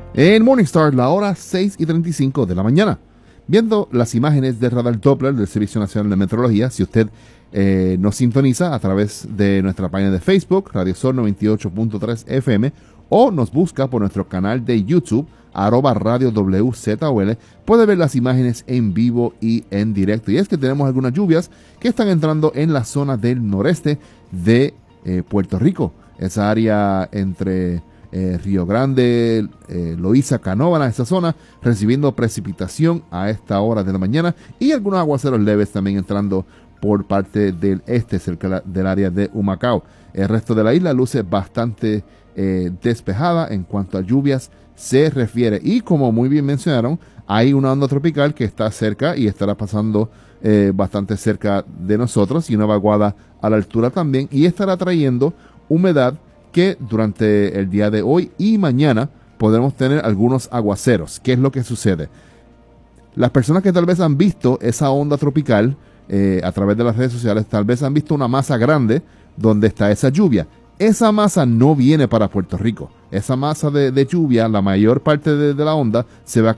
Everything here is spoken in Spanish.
En Morningstar, la hora 6:35 de la mañana. Viendo las imágenes de radar Doppler del Servicio Nacional de Meteorología, si usted nos sintoniza a través de nuestra página de Facebook, Radio Sol 98.3 FM, o nos busca por nuestro canal de YouTube, @Radio WZOL, puede ver las imágenes en vivo y en directo. Y es que tenemos algunas lluvias que están entrando en la zona del noreste de Puerto Rico. Esa área entre Río Grande, Loíza, Canóvana, esa zona, recibiendo precipitación a esta hora de la mañana y algunos aguaceros leves también entrando por parte del este, cerca del área de Humacao. El resto de la isla luce bastante despejada en cuanto a lluvias se refiere. Y como muy bien mencionaron, hay una onda tropical que está cerca y estará pasando bastante cerca de nosotros, y una vaguada a la altura también, y estará trayendo humedad que durante el día de hoy y mañana podremos tener algunos aguaceros. ¿Qué es lo que sucede? Las personas que tal vez han visto esa onda tropical a través de las redes sociales, tal vez han visto una masa grande donde está esa lluvia. Esa masa no viene para Puerto Rico. Esa masa de lluvia, la mayor parte de la onda, se va a